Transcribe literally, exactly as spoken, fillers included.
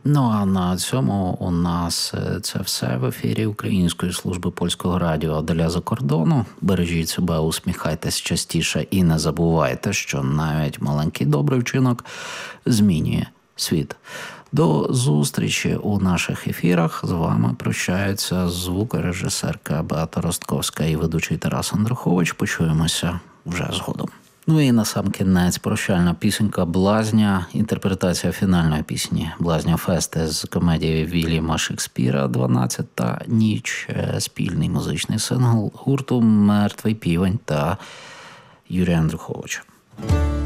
Ну, а на цьому у нас це все в ефірі Української служби польського радіо для закордону. Бережіть себе, усміхайтесь частіше і не забувайте, що навіть маленький добрий вчинок змінює світ. До зустрічі у наших ефірах. З вами прощаються звукорежисерка Беата Ростковська і ведучий Тарас Андрухович. Почуємося вже згодом. Ну і на сам кінець прощальна пісенька «Блазня», інтерпретація фінальної пісні «Блазня Фести» з комедії Вільяма Шекспіра «дванадцята ніч», спільний музичний сингл гурту «Мертвий півень» та Юрія Андруховича.